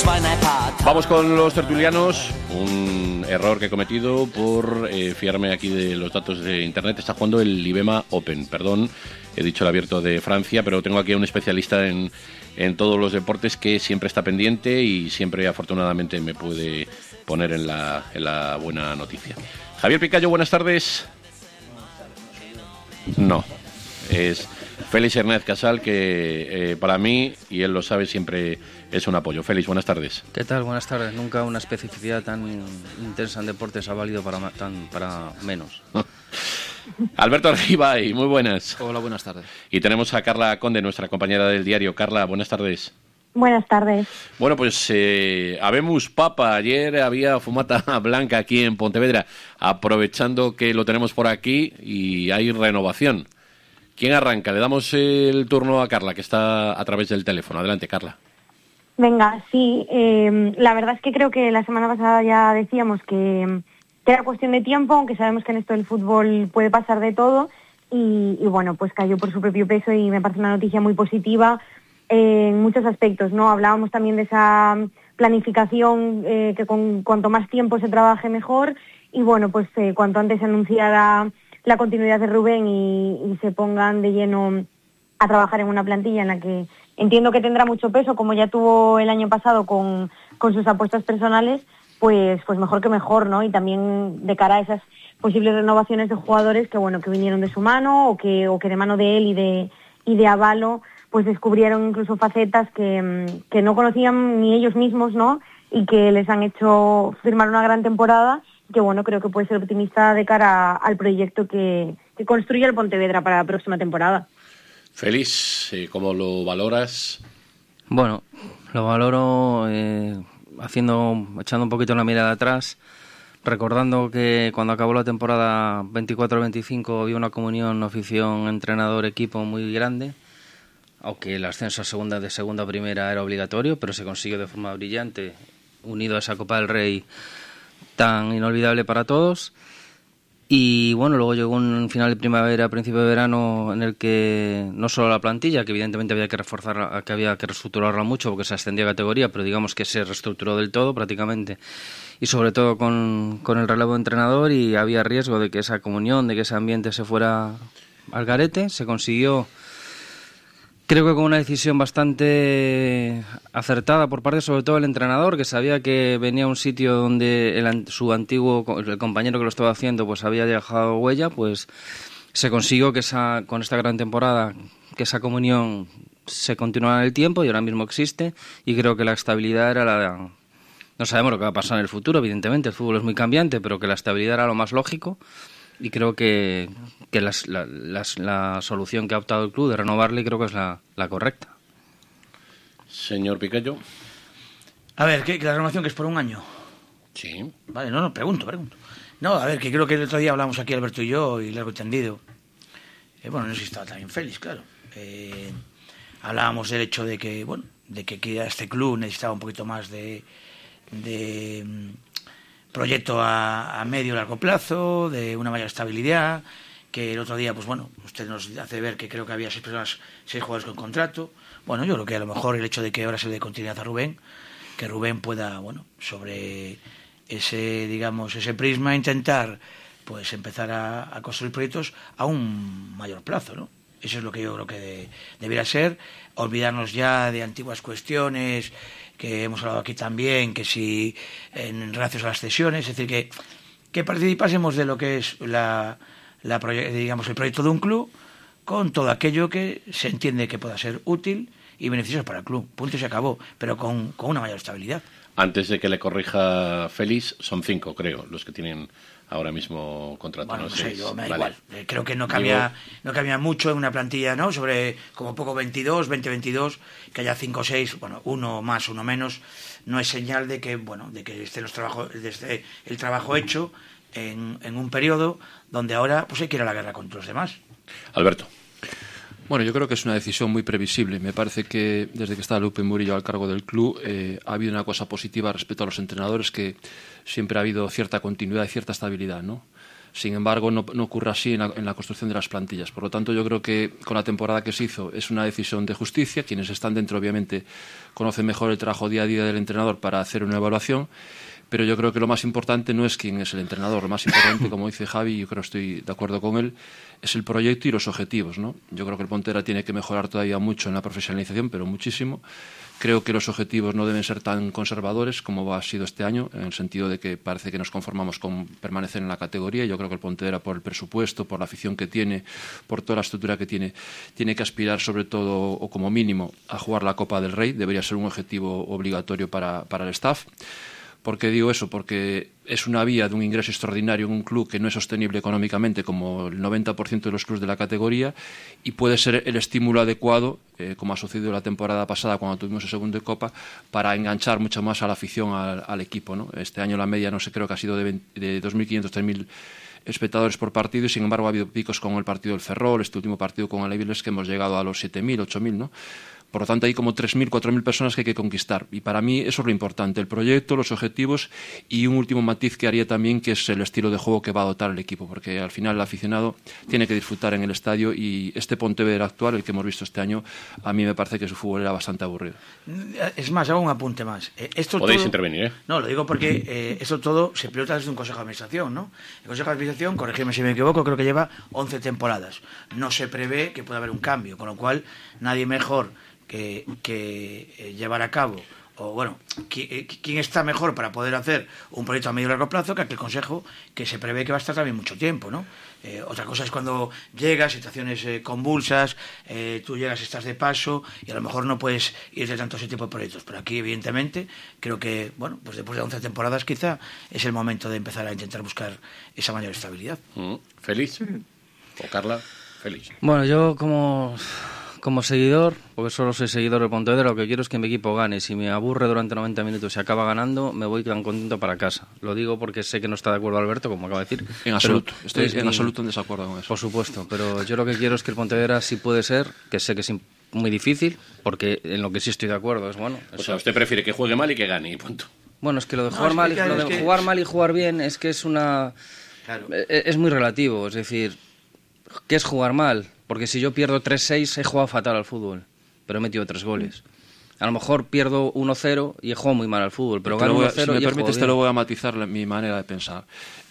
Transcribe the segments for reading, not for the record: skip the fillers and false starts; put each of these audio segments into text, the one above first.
Vamos con los tertulianos. Un error que he cometido por fiarme aquí de los datos de internet. Está jugando el Libema Open, perdón, he dicho el abierto de Francia, pero tengo aquí a un especialista en todos los deportes que siempre está pendiente y siempre afortunadamente me puede poner en la buena noticia. Javier Picayo, buenas tardes. No, es Félix Hernández Casal, que para mí, y él lo sabe, siempre es un apoyo. Félix, buenas tardes. ¿Qué tal? Buenas tardes. Nunca una especificidad tan intensa en deportes ha valido para menos. Alberto Argibay, muy buenas. Hola, buenas tardes. Y tenemos a Carla Conde, nuestra compañera del diario. Carla, buenas tardes. Buenas tardes. Bueno, pues habemos papa. Ayer había fumata blanca aquí en Pontevedra, aprovechando que lo tenemos por aquí y hay renovación. ¿Quién arranca? Le damos el turno a Carla, que está a través del teléfono. Adelante, Carla. Venga, sí. La verdad es que creo que la semana pasada ya decíamos que era cuestión de tiempo, aunque sabemos que en esto del fútbol puede pasar de todo. Y bueno, pues cayó por su propio peso y me parece una noticia muy positiva en muchos aspectos, ¿no? Hablábamos también de esa planificación, que con cuanto más tiempo se trabaje mejor. Y bueno, pues cuanto antes se anunciara la continuidad de Rubén y se pongan de lleno a trabajar en una plantilla en la que entiendo que tendrá mucho peso, como ya tuvo el año pasado con sus apuestas personales, pues mejor que mejor, ¿no? Y también de cara a esas posibles renovaciones de jugadores que bueno, que vinieron de su mano o que de mano de él y de avalo, pues descubrieron incluso facetas que no conocían ni ellos mismos, ¿no? Y que les han hecho firmar una gran temporada, que bueno, creo que puede ser optimista de cara al proyecto que construye el Pontevedra para la próxima temporada. Félix, ¿cómo lo valoras? Bueno, lo valoro echando un poquito la mirada atrás, recordando que cuando acabó la temporada 24-25 había una comunión afición-entrenador-equipo muy grande, aunque el ascenso de segunda a primera era obligatorio, pero se consiguió de forma brillante, unido a esa Copa del Rey tan inolvidable para todos. Y bueno, luego llegó un final de primavera, principio de verano, en el que no solo la plantilla, que evidentemente había que reforzarla, que había que reestructurarla mucho porque se ascendía a categoría, pero digamos que se reestructuró del todo prácticamente, y sobre todo con el relevo de entrenador, y había riesgo de que esa comunión, de que ese ambiente se fuera al garete. Se consiguió, creo que con una decisión bastante acertada por parte sobre todo del entrenador, que sabía que venía a un sitio donde su antiguo el compañero que lo estaba haciendo pues había dejado huella. Pues se consiguió que con esta gran temporada que esa comunión se continuara en el tiempo, y ahora mismo existe, y creo que la estabilidad era no sabemos lo que va a pasar en el futuro, evidentemente, el fútbol es muy cambiante, pero que la estabilidad era lo más lógico. Y creo que la solución que ha optado el club de renovarle creo que es la correcta. Señor Picayo. A ver, que la renovación que es por un año. Sí. Vale, no, pregunto. No, a ver, que creo que el otro día hablamos aquí Alberto y yo, y largo entendido. Bueno, no sé si estaba también Félix, claro. Hablábamos del hecho de que, bueno, de que este club necesitaba un poquito más de proyecto a medio y largo plazo, de una mayor estabilidad, que el otro día, pues bueno, usted nos hace ver que creo que había 6 jugadores con contrato. Bueno, yo creo que a lo mejor el hecho de que ahora se le dé continuidad a Rubén, que Rubén pueda, bueno, sobre ese prisma intentar pues empezar a construir proyectos a un mayor plazo, ¿no? Eso es lo que yo creo que debería ser, olvidarnos ya de antiguas cuestiones que hemos hablado aquí también, que si en relación a las cesiones, es decir, que participásemos de lo que es digamos el proyecto de un club, con todo aquello que se entiende que pueda ser útil y beneficioso para el club. Punto y se acabó, pero con una mayor estabilidad. Antes de que le corrija Félix, son 5, creo, los que tienen ahora mismo contrato. Bueno, no sé, yo me da vale. igual. Creo que no cambia mucho en una plantilla, ¿no? Sobre como poco 20-22, que haya 5 o 6, bueno, uno más, uno menos, no es señal de que, bueno, de que esté desde el trabajo hecho en un periodo donde ahora pues hay que ir a la guerra contra los demás. Alberto. Bueno, yo creo que es una decisión muy previsible. Me parece que desde que está Lupe Murillo al cargo del club ha habido una cosa positiva respecto a los entrenadores, que siempre ha habido cierta continuidad y cierta estabilidad, ¿no? Sin embargo, no ocurre así en la construcción de las plantillas. Por lo tanto, yo creo que con la temporada que se hizo es una decisión de justicia. Quienes están dentro, obviamente, conocen mejor el trabajo día a día del entrenador para hacer una evaluación. Pero yo creo que lo más importante no es quién es el entrenador. Lo más importante, como dice Javi, yo creo que estoy de acuerdo con él, es el proyecto y los objetivos, ¿no? Yo creo que el Pontevedra tiene que mejorar todavía mucho en la profesionalización, pero muchísimo. Creo que los objetivos no deben ser tan conservadores como ha sido este año, en el sentido de que parece que nos conformamos con permanecer en la categoría. Yo creo que el Pontevedra, por el presupuesto, por la afición que tiene, por toda la estructura que tiene que aspirar sobre todo, o como mínimo, a jugar la Copa del Rey. Debería ser un objetivo obligatorio para el staff. ¿Por qué digo eso? Porque es una vía de un ingreso extraordinario en un club que no es sostenible económicamente, como el 90% de los clubes de la categoría, y puede ser el estímulo adecuado, como ha sucedido la temporada pasada cuando tuvimos el segundo de Copa, para enganchar mucho más a la afición al equipo, ¿no? Este año la media, no sé, creo que ha sido de 2.500, 3.000 espectadores por partido, y sin embargo ha habido picos con el partido del Ferrol, este último partido con el Avilés, que hemos llegado a los 7.000, 8.000, ¿no? Por lo tanto, hay como 3.000, 4.000 personas que hay que conquistar. Y para mí eso es lo importante, el proyecto, los objetivos, y un último matiz que haría también, que es el estilo de juego que va a dotar el equipo, porque al final el aficionado tiene que disfrutar en el estadio, y este Pontevedra actual, el que hemos visto este año, a mí me parece que su fútbol era bastante aburrido. Es más, hago un apunte más. Podéis intervenir, ¿eh? No, lo digo porque esto todo se pilota desde un Consejo de Administración, ¿no? El Consejo de Administración, corrígeme si me equivoco, creo que lleva 11 temporadas. No se prevé que pueda haber un cambio, con lo cual nadie mejor que llevar a cabo, o bueno, ¿quién está mejor para poder hacer un proyecto a medio y largo plazo que aquel consejo que se prevé que va a estar también mucho tiempo, ¿no? Otra cosa es cuando llegas, situaciones convulsas, tú llegas, estás de paso y a lo mejor no puedes ir de tanto ese tipo de proyectos, pero aquí evidentemente creo que, bueno, pues después de 11 temporadas quizá es el momento de empezar a intentar buscar esa mayor estabilidad. ¿Feliz? ¿O Carla? Feliz. Bueno, yo como seguidor, porque solo soy seguidor de Pontevedra, lo que quiero es que mi equipo gane. Si me aburre durante 90 minutos y se acaba ganando, me voy tan contento para casa. Lo digo porque sé que no está de acuerdo Alberto, como acaba de decir. En absoluto, estoy en absoluto en desacuerdo con eso. Por supuesto, pero yo lo que quiero es que el Pontevedra sí puede ser, que sé que es muy difícil, porque en lo que sí estoy de acuerdo es bueno. O sea, usted prefiere que juegue mal y que gane, y punto. Bueno, es que lo de jugar mal y jugar bien es que es una... Claro. Es muy relativo, es decir, ¿qué es jugar mal? Porque si yo pierdo 3-6, he jugado fatal al fútbol, pero he metido 3 goles. A lo mejor pierdo 1-0 y he jugado muy mal al fútbol, pero gano 1-0 si me y permites, te lo voy a matizar mi manera de pensar.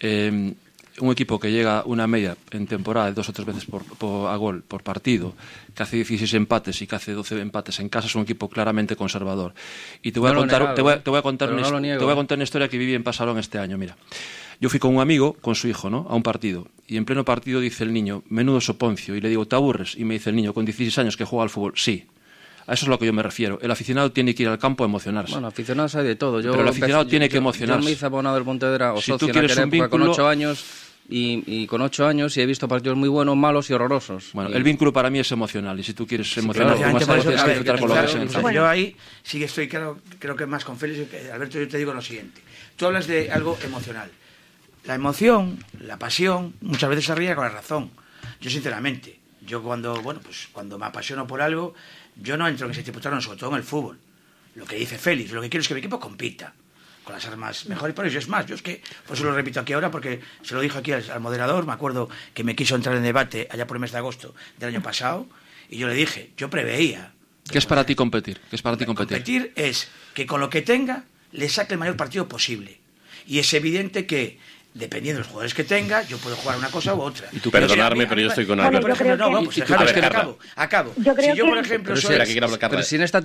Un equipo que llega una media en temporada de 2 o 3 veces a gol por partido, que hace 16 empates y que hace 12 empates en casa, es un equipo claramente conservador. Y te voy a contar una historia que viví en Pasalón este año. Mira, yo fui con un amigo, con su hijo, ¿no?, a un partido, y en pleno partido dice el niño, menudo soponcio, y le digo, ¿te aburres? Y me dice el niño, con 16 años que juega al fútbol, sí. A eso es a lo que yo me refiero. El aficionado tiene que ir al campo a emocionarse. Bueno, aficionados hay de todo. Pero el aficionado tiene que emocionarse. Yo me hice abonado del Pontevedra o si socio tú quieres en aquella época vínculo, con 8 años... Y con 8 años y he visto partidos muy buenos, malos y horrorosos. Bueno, el vínculo para mí es emocional, y si tú quieres emocionar, tienes que disfrutar con lo que sea. Yo ahí sí que estoy, creo que más con Félix. Alberto, yo te digo lo siguiente. Tú hablas de algo emocional. La emoción, la pasión, muchas veces se ríe con la razón. Yo sinceramente, cuando me apasiono por algo, yo no entro en ese tipo de terreno, sobre todo en el fútbol. Lo que dice Félix, lo que quiero es que mi equipo compita con las armas mejores. Por eso es más, yo es que, por eso lo repito aquí ahora, porque se lo dijo aquí al moderador, me acuerdo que me quiso entrar en debate allá por el mes de agosto del año pasado, y yo le dije, yo preveía... ¿Qué es para ti competir? ¿Qué es para ti competir? Competir es que con lo que tenga le saque el mayor partido posible. Y es evidente que, dependiendo de los jugadores que tenga, yo puedo jugar una cosa u otra. Y tú perdonarme, pero yo estoy con Alberto. Por ejemplo, pues acabo. Si yo, por ejemplo, soy... Pero si en esta...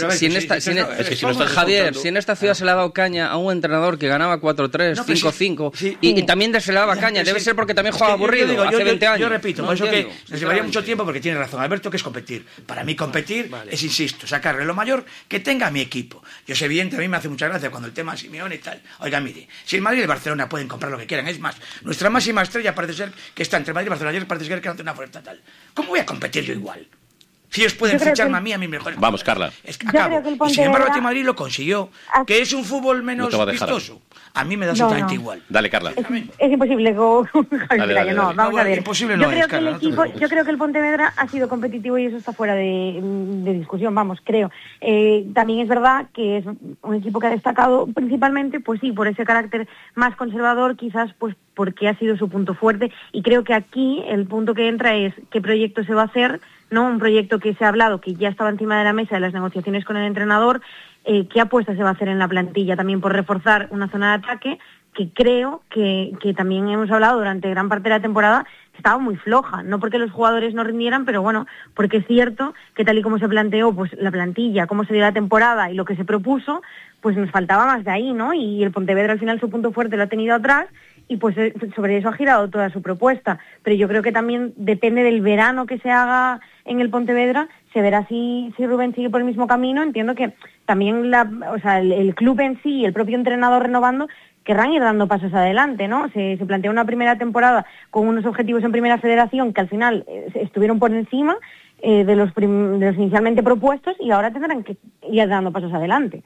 Javier, si en esta ciudad se le ha dado caña a un entrenador que ganaba 4-3, 5-5, y también se le daba caña, debe ser porque también juega aburrido, hace 20 años. Yo repito, por eso que nos llevaría mucho tiempo, porque tiene razón Alberto, que es competir. Para mí competir es, insisto, sacarle lo mayor que tenga a mi equipo. Yo sé evidente, a mí me hace mucha gracia cuando el tema Simeone y tal. Oiga, mire, si el Madrid y el Barcelona pueden comprar lo que quieran, es más, nuestra máxima estrella parece ser que está entre Madrid y Barcelona, ayer parece ser que no tiene una fuerza tal. ¿Cómo voy a competir yo igual? Si ellos pueden ficharme a mis mejores. Vamos, Carla. Acabo. Y sin embargo, el Madrid lo consiguió. ¿Que es un fútbol menos vistoso? A mí me da absolutamente igual. Dale, Carla. Es imposible con Javier Gallo. No, vamos a ver. Imposible no es, Carla. Yo creo que el Pontevedra ha sido competitivo y eso está fuera de discusión, vamos, creo. También es verdad que es un equipo que ha destacado principalmente, pues sí, por ese carácter más conservador, quizás pues porque ha sido su punto fuerte. Y creo que aquí el punto que entra es qué proyecto se va a hacer, ¿no? Un proyecto que se ha hablado, que ya estaba encima de la mesa de las negociaciones con el entrenador. ¿Qué apuesta se va a hacer en la plantilla también por reforzar una zona de ataque que creo que también hemos hablado durante gran parte de la temporada que estaba muy floja, no porque los jugadores no rindieran, pero bueno, porque es cierto que tal y como se planteó pues la plantilla, cómo se dio la temporada y lo que se propuso, pues nos faltaba más de ahí, ¿no? Y el Pontevedra al final su punto fuerte lo ha tenido atrás y pues sobre eso ha girado toda su propuesta, pero yo creo que también depende del verano que se haga en el Pontevedra, se verá si Rubén sigue por el mismo camino. Entiendo que también el club en sí y el propio entrenador renovando querrán ir dando pasos adelante, ¿no? Se plantea una primera temporada con unos objetivos en Primera Federación que al final estuvieron por encima de los inicialmente propuestos y ahora tendrán que ir dando pasos adelante.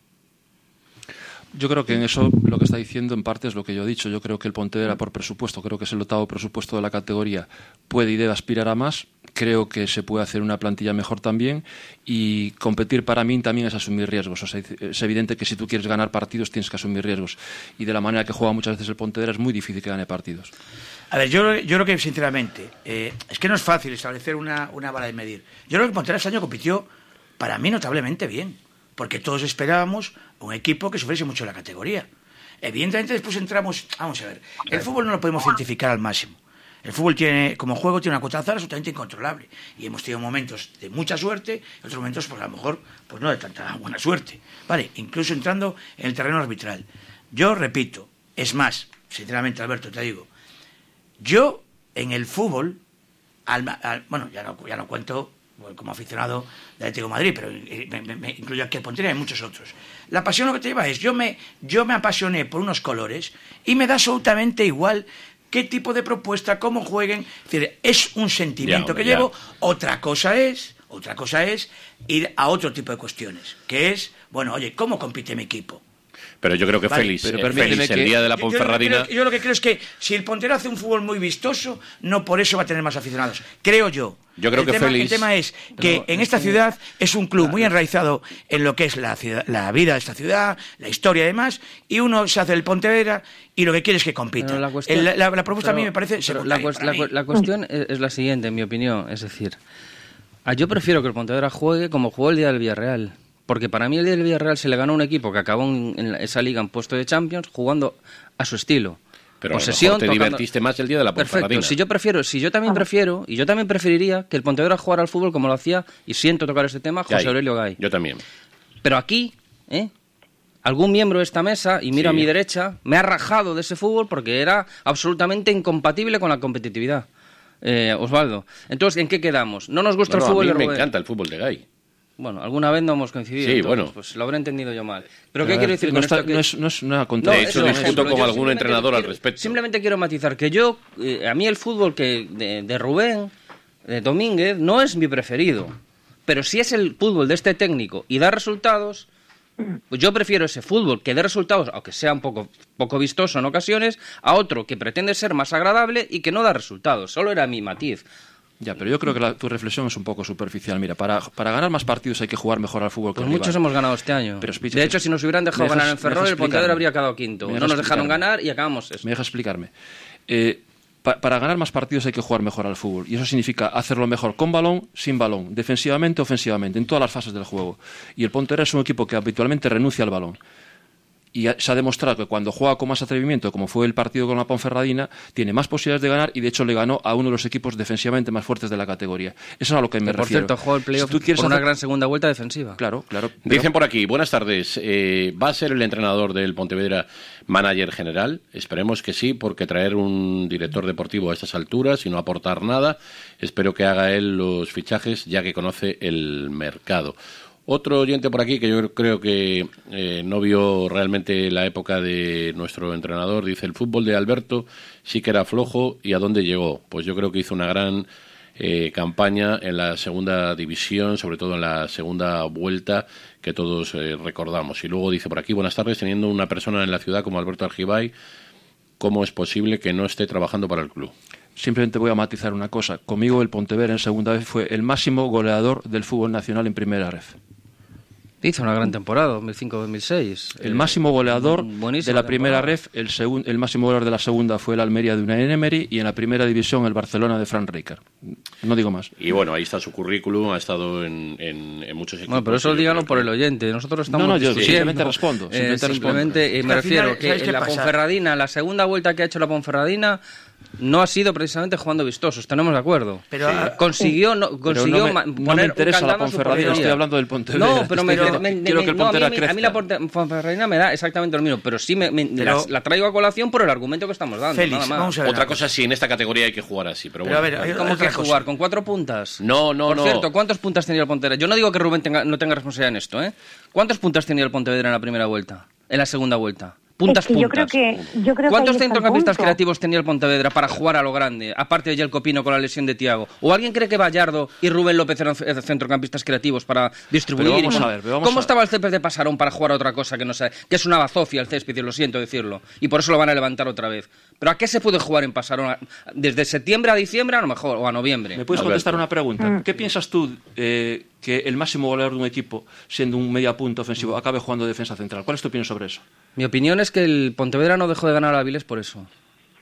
Yo creo que en eso lo que está diciendo en parte es lo que yo he dicho. Yo creo que el Pontevedra por presupuesto, creo que es el 8º presupuesto de la categoría, puede y debe aspirar a más. Creo que se puede hacer una plantilla mejor también y competir para mí también es asumir riesgos. O sea, es evidente que si tú quieres ganar partidos tienes que asumir riesgos y de la manera que juega muchas veces el Pontevedra es muy difícil que gane partidos. A ver, yo creo que sinceramente es que no es fácil establecer una vara de medir. Yo creo que el Pontevedra este año compitió para mí notablemente bien, porque todos esperábamos un equipo que sufriese mucho la categoría. Evidentemente después entramos, vamos a ver, el fútbol no lo podemos cientificar al máximo. El fútbol como juego tiene una cuota de azar absolutamente incontrolable y hemos tenido momentos de mucha suerte y otros momentos pues a lo mejor pues no de tanta buena suerte, vale, incluso entrando en el terreno arbitral. Yo repito, es más, sinceramente Alberto te digo, yo en el fútbol bueno, ya no cuento como aficionado del Atlético de Madrid, pero me incluyo aquí el Pontevedra y muchos otros. La pasión lo que te lleva es, yo me apasioné por unos colores y me da absolutamente igual qué tipo de propuesta, cómo jueguen. Es decir, es un sentimiento que llevo. Otra cosa es ir a otro tipo de cuestiones, que es, bueno, oye, ¿cómo compite mi equipo? Pero yo creo que Félix, el día de la Ponferradina... Yo lo que creo es que si el Pontevedra hace un fútbol muy vistoso, no por eso va a tener más aficionados. Creo yo. Yo creo El tema es que en esta ciudad es un club muy enraizado en lo que es la vida de esta ciudad, la historia y demás, y uno se hace el Pontevedra y lo que quiere es que compita. La propuesta a mí me parece secundaria. La cuestión es la siguiente, en mi opinión. Es decir, yo prefiero que el Pontevedra juegue como jugó el día del Villarreal. Porque para mí el día del Villarreal se le ganó a un equipo que acabó en esa liga en puesto de Champions jugando a su estilo. Pero posesión, a lo mejor te divertiste más el día de la Ponferradina. Perfecto, si yo también preferiría que el Pontevedra jugara al fútbol como lo hacía, y siento tocar este tema, José Aurelio Gay. Yo también. Pero aquí, algún miembro de esta mesa, y miro a mi derecha, me ha rajado de ese fútbol porque era absolutamente incompatible con la competitividad. Osvaldo, entonces, ¿en qué quedamos? ¿No nos gusta el fútbol de Rubén? Me encanta el fútbol de Gay. Bueno, alguna vez no hemos coincidido. Sí, entonces, bueno. Pues lo habré entendido yo mal. ¿Pero qué quiero decir con esto? No es una contradicción. De hecho, discuto con algún entrenador al respecto. Simplemente quiero matizar que a mí el fútbol de Rubén, de Domínguez, no es mi preferido. Pero si es el fútbol de este técnico y da resultados, pues yo prefiero ese fútbol que dé resultados, aunque sea un poco vistoso en ocasiones, a otro que pretende ser más agradable y que no da resultados. Solo era mi matiz. Ya, pero yo creo que tu reflexión es un poco superficial. Mira, para ganar más partidos hay que jugar mejor al fútbol que pues muchos hemos ganado este año. Pero, de hecho, si nos hubieran dejado ganar en Ferrol, el Pontevedra habría quedado quinto. No nos dejaron ganar y acabamos eso. ¿Me deja explicarme? Para ganar más partidos hay que jugar mejor al fútbol. Y eso significa hacerlo mejor con balón, sin balón, defensivamente, ofensivamente, en todas las fases del juego. Y el Pontevedra es un equipo que habitualmente renuncia al balón. Y se ha demostrado que cuando juega con más atrevimiento, como fue el partido con la Ponferradina, tiene más posibilidades de ganar y de hecho le ganó a uno de los equipos defensivamente más fuertes de la categoría. Eso es a lo que me refiero. Por cierto, jugó el playoff por una gran segunda vuelta defensiva. Claro. Dicen por aquí, buenas tardes, ¿va a ser el entrenador del Pontevedra manager general? Esperemos que sí, porque traer un director deportivo a estas alturas y no aportar nada, espero que haga él los fichajes ya que conoce el mercado. Otro oyente por aquí que yo creo que no vio realmente la época de nuestro entrenador, dice, el fútbol de Alberto sí que era flojo y ¿a dónde llegó? Pues yo creo que hizo una gran campaña en la segunda división, sobre todo en la segunda vuelta que todos recordamos. Y luego dice por aquí, buenas tardes, teniendo una persona en la ciudad como Alberto Argibay, ¿cómo es posible que no esté trabajando para el club? Simplemente voy a matizar una cosa. Conmigo el Pontevedra en segunda vez fue el máximo goleador del fútbol nacional en primera ref. Hizo una gran temporada, 2005-2006. El máximo goleador de la primera ref, el máximo goleador de la segunda fue el Almería de Unai Emery y en la primera división el Barcelona de Frank Rijkaard. No digo más. Y bueno, ahí está su currículum, ha estado en muchos equipos. Bueno, pero eso díganlo por el oyente. Nosotros estamos yo simplemente respondo. Simplemente me refiero que en la Ponferradina, la segunda vuelta que ha hecho la Ponferradina, no ha sido precisamente jugando vistosos, tenemos de acuerdo. Pero consiguió no me interesa la Ponferradina, estoy hablando del Pontevedra. No, pero quiero que el Pontevedra crezca. A mí la Ponferradina me da exactamente lo mismo, pero sí la traigo a colación por el argumento que estamos dando. Félix, nada más. vamos a ver. Otra cosa, sí, en esta categoría hay que jugar así, pero bueno. A ver, ¿Cómo que jugar? ¿Con 4 puntas? No. Por cierto, ¿cuántos puntas tenía el Pontevedra? Yo no digo que Rubén no tenga responsabilidad en esto, ¿eh? ¿Cuántos puntas tenía el Pontevedra en la primera vuelta? En la segunda vuelta. Puntas. Yo creo que ¿Cuántos centrocampistas creativos tenía el Pontevedra para jugar a lo grande, aparte de Jelko Pino con la lesión de Thiago? ¿O alguien cree que Gallardo y Rubén López eran centrocampistas creativos para distribuir? Pero vamos a ver, ¿Cómo estaba el césped de Pasarón para jugar a otra cosa que no sé, que es una bazofia el césped, y lo siento decirlo, y por eso lo van a levantar otra vez? ¿Pero a qué se puede jugar en Pasarón? ¿Desde septiembre a diciembre a lo mejor, o a noviembre? ¿Me puedes contestar una pregunta? ¿Qué piensas tú que el máximo goleador de un equipo, siendo un media punta ofensivo, acabe jugando defensa central? ¿Cuál es tu opinión sobre eso? Mi opinión es que el Pontevedra no dejó de ganar a Avilés por eso.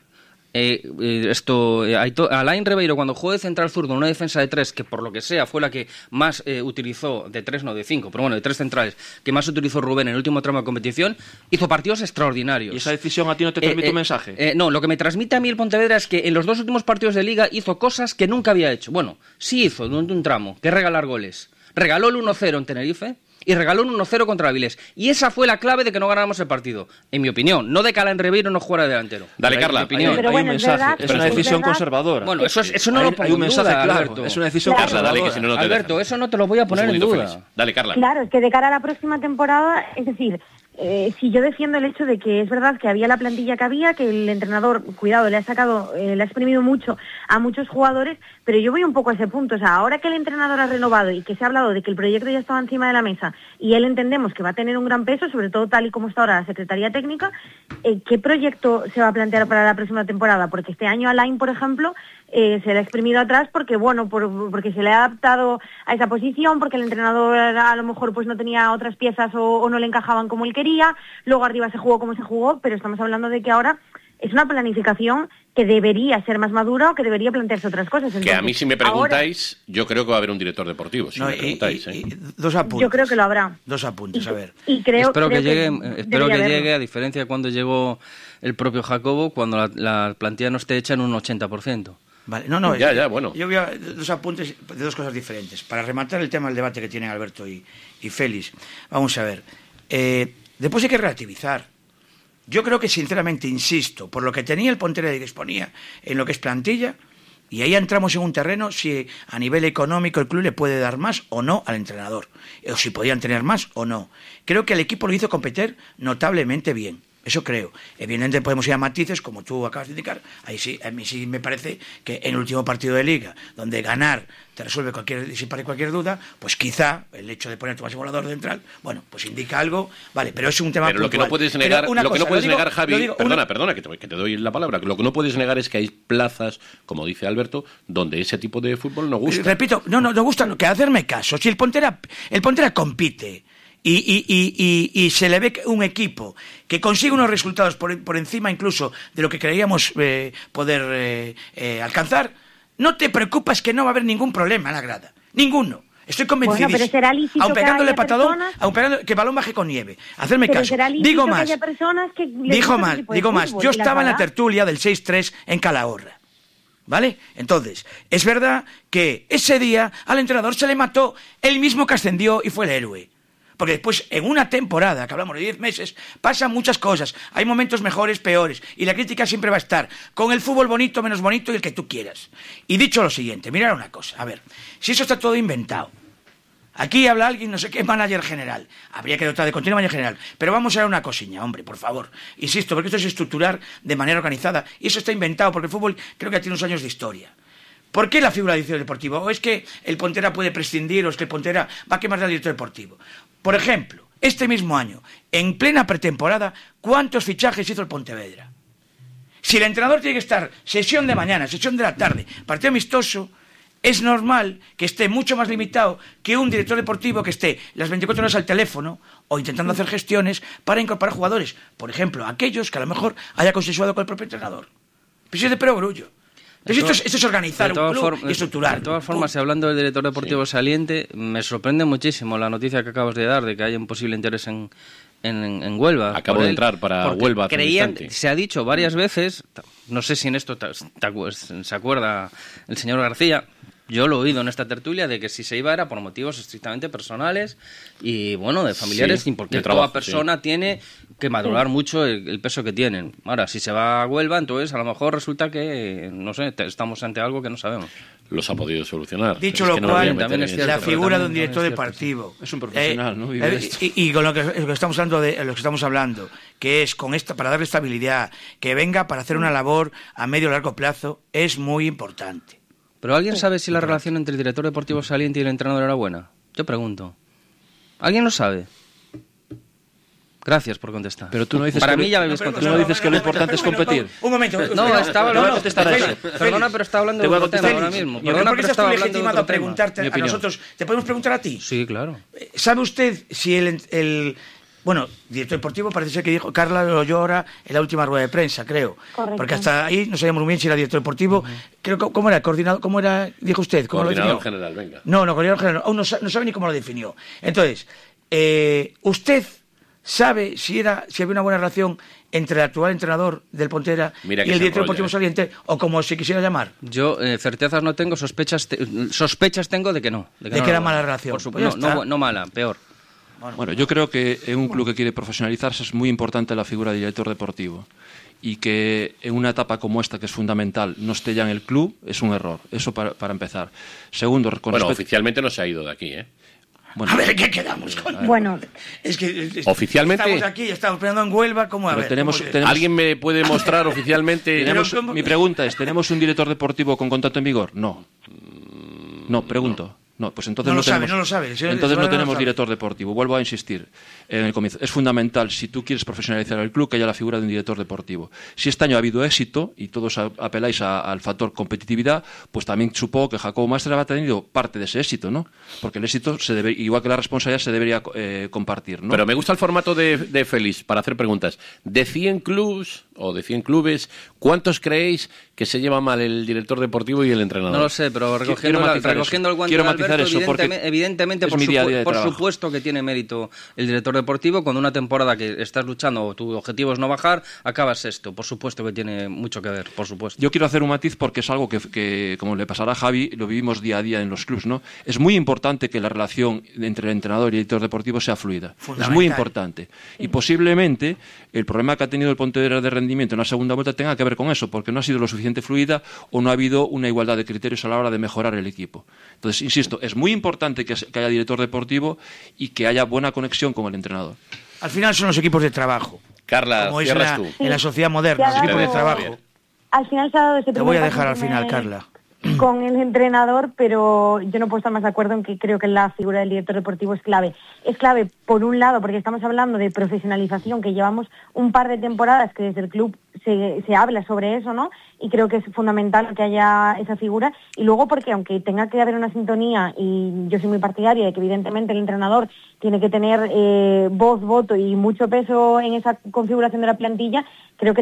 Alain Ribeiro, cuando jugó de central zurdo en una defensa de 3, que por lo que sea fue la que más utilizó, de 3 no, de 5, pero bueno, de 3 centrales, que más utilizó Rubén en el último tramo de competición, hizo partidos extraordinarios. ¿Y esa decisión a ti no te transmite un mensaje? No, lo que me transmite a mí el Pontevedra es que en los 2 últimos partidos de Liga hizo cosas que nunca había hecho. Bueno, sí hizo durante un tramo, que es regalar goles. Regaló el 1-0 en Tenerife y regaló un 1-0 contra Avilés. Y esa fue la clave de que no ganáramos el partido, en mi opinión. No de que Alain Ribeiro no jugara de delantero. Dale, Carla. Hay un mensaje. Es una decisión conservadora. Bueno, eso no lo pongo hay un mensaje en duda, claro. Alberto. Es una decisión conservadora. Dale, que si no, no te Alberto, dejan. eso no te lo voy a poner en duda. Félix. Dale, Carla. Claro, es que de cara a la próxima temporada, es decir, si yo defiendo el hecho de que es verdad que había la plantilla que había, que el entrenador, cuidado, le ha exprimido mucho a muchos jugadores, pero yo voy un poco a ese punto. O sea, ahora que el entrenador ha renovado y que se ha hablado de que el proyecto ya estaba encima de la mesa y él entendemos que va a tener un gran peso, sobre todo tal y como está ahora la Secretaría Técnica, ¿qué proyecto se va a plantear para la próxima temporada? Porque este año Alain, por ejemplo, se le ha exprimido atrás porque porque se le ha adaptado a esa posición, porque el entrenador a lo mejor pues no tenía otras piezas o no le encajaban como él quería, luego arriba se jugó como se jugó, pero estamos hablando de que ahora es una planificación que debería ser más madura o que debería plantearse otras cosas. Entonces, que a mí, si me preguntáis, yo creo que va a haber un director deportivo, si me preguntáis. Dos apuntes. Yo creo que lo habrá. Dos apuntes, a ver. Y creo que llegue, a diferencia de cuando llegó el propio Jacobo, cuando la plantilla no esté hecha en un 80%. Vale, bueno. Yo voy a dos apuntes de dos cosas diferentes. Para rematar el tema del debate que tienen Alberto y Félix, vamos a ver. Después hay que relativizar. Yo creo que, sinceramente, insisto, por lo que tenía el Pontevedra y disponía en lo que es plantilla, y ahí entramos en un terreno si a nivel económico el club le puede dar más o no al entrenador, o si podían tener más o no. Creo que el equipo lo hizo competir notablemente bien. Eso creo. Evidentemente podemos ir a matices, como tú acabas de indicar. Ahí sí, a mí sí me parece que en el último partido de Liga, donde ganar te resuelve cualquier duda, pues quizá el hecho de poner tu máximo goleador central, bueno, pues indica algo, vale, pero es un tema pero puntual. Lo que no puedes negar, Javi, perdona, que te doy la palabra, lo que no puedes negar es que hay plazas, como dice Alberto, donde ese tipo de fútbol no gusta. Repito, no gusta, que hacerme caso. Si el Pontevedra compite y se le ve un equipo que consigue unos resultados por encima incluso de lo que creíamos poder alcanzar, no te preocupes, que no va a haber ningún problema en la grada. Ninguno. Estoy convencido. Bueno, pero será lícito aun pegándole que patadón, personas... que el balón baje con nieve. Hacerme pero caso. Será Digo que más. haya personas que Digo más. Yo estaba en la tertulia del 6-3 en Calahorra. ¿Vale? Entonces, es verdad que ese día al entrenador se le mató el mismo que ascendió y fue el héroe. Porque después, en una temporada, que hablamos de 10 meses, pasan muchas cosas. Hay momentos mejores, peores. Y la crítica siempre va a estar con el fútbol bonito, menos bonito y el que tú quieras. Y dicho lo siguiente, mirad una cosa. A ver, si eso está todo inventado. Aquí habla alguien, no sé qué, manager general. Habría que dotar de contenido manager general. Pero vamos a ver una cosiña, hombre, por favor. Insisto, porque esto es estructurar de manera organizada. Y eso está inventado, porque el fútbol creo que tiene unos años de historia. ¿Por qué la figura del director deportivo? ¿O es que el Pontera puede prescindir o es que el Pontera va a quemar al director deportivo? Por ejemplo, este mismo año, en plena pretemporada, ¿cuántos fichajes hizo el Pontevedra? Si el entrenador tiene que estar sesión de mañana, sesión de la tarde, partido amistoso, es normal que esté mucho más limitado que un director deportivo que esté las 24 horas al teléfono o intentando hacer gestiones para incorporar jugadores. Por ejemplo, aquellos que a lo mejor haya consensuado con el propio entrenador. Pues es de perogrullo. Entonces esto es organizar un club y estructurar. De todas formas, y hablando del director deportivo saliente, me sorprende muchísimo la noticia que acabas de dar de que hay un posible interés en Huelva. Acabo de entrar para Huelva hace un instante. Se ha dicho varias veces, no sé si en esto se acuerda el señor García. Yo lo he oído en esta tertulia de que si se iba era por motivos estrictamente personales y, bueno, de familiares, sí, porque trabajo, toda persona tiene que madurar mucho el peso que tienen. Ahora, si se va a Huelva, entonces a lo mejor resulta que, no sé, estamos ante algo que no sabemos. Los ha podido solucionar. Dicho lo cual, también es cierto, la figura de un director deportivo es un profesional, ¿no? Y con lo que estamos hablando, que es con esto para darle estabilidad, que venga para hacer una labor a medio o largo plazo, es muy importante. ¿Pero alguien sabe si la relación entre el director deportivo saliente y el entrenador era buena? Yo pregunto. ¿Alguien lo sabe? Gracias por contestar. Pero tú no dices Para mí ya me habéis contestado. Tú no dices que lo importante es competir. Un momento. No, estaba hablando... Perdona, pero estaba hablando de otro tema ahora Félix, mismo. ¿por qué estás tú legitimado a preguntarte a nosotros? ¿Te podemos preguntar a ti? Sí, claro. ¿Sabe usted si el director deportivo parece ser que dijo, Carla lo llora en la última rueda de prensa, creo. Correcto. Porque hasta ahí no sabíamos muy bien si era director deportivo. Creo que, ¿cómo era? ¿Coordinador? ¿Cómo era? Dijo usted. ¿Cómo coordinador lo definió? general, venga. No, coordinador general. Aún no sabe ni cómo lo definió. Entonces, ¿usted sabe si había una buena relación entre el actual entrenador del Pontera y el director deportivo saliente, o como se quisiera llamar? Yo certezas no tengo, sospechas tengo de que no. De que era mala relación. Por supuesto, no mala, peor. Bueno, yo creo que en un club que quiere profesionalizarse es muy importante la figura del director deportivo. Y que en una etapa como esta, que es fundamental, no esté ya en el club, es un error. Eso para empezar. Segundo, oficialmente no se ha ido de aquí, ¿eh? Bueno, a ver, ¿qué quedamos con? Bueno, es que oficialmente estamos aquí, estamos peleando en Huelva, ¿cómo? A ver, tenemos... ¿Alguien me puede mostrar oficialmente? Mi pregunta es, ¿tenemos un director deportivo con contrato en vigor? No. No, pregunto. No, pues entonces no lo sabe. Entonces no tenemos director deportivo. Vuelvo a insistir en el comienzo. Es fundamental, si tú quieres profesionalizar el club, que haya la figura de un director deportivo. Si este año ha habido éxito, y todos apeláis al factor competitividad, pues también supongo que Jacobo Mastra ha tenido parte de ese éxito, ¿no? Porque el éxito, igual que la responsabilidad, se debería compartir, ¿no? Pero me gusta el formato de Félix para hacer preguntas. De 100 clubes o de 100 clubes, ¿cuántos creéis que se lleva mal el director deportivo y el entrenador? No lo sé, pero recogiendo el guante de Alberto, evidentemente por supuesto que tiene mérito el director deportivo. Cuando una temporada que estás luchando o tu objetivo es no bajar, acabas sexto. Por supuesto que tiene mucho que ver, por supuesto. Yo quiero hacer un matiz porque es algo que como le pasará a Javi, lo vivimos día a día en los clubs, ¿no? Es muy importante que la relación entre el entrenador y el director deportivo sea fluida. Es muy importante. Y posiblemente el problema que ha tenido el Pontevedra de rendimiento en la segunda vuelta tenga que ver con eso, porque no ha sido lo suficiente fluida o no ha habido una igualdad de criterios a la hora de mejorar el equipo. Entonces, insisto, es muy importante que haya director deportivo y que haya buena conexión con el entrenador. Al final son los equipos de trabajo. Carla, como cierras tú. En la sociedad moderna, los equipos de trabajo. Al final se ha dado ese Te voy a dejar al final, Carla. Con el entrenador, pero yo no puedo estar más de acuerdo en que creo que la figura del director deportivo es clave. Es clave, por un lado, porque estamos hablando de profesionalización, que llevamos un par de temporadas que desde el club se habla sobre eso, ¿no? Y creo que es fundamental que haya esa figura. Y luego porque, aunque tenga que haber una sintonía, y yo soy muy partidaria de que evidentemente el entrenador tiene que tener voz, voto y mucho peso en esa configuración de la plantilla, creo que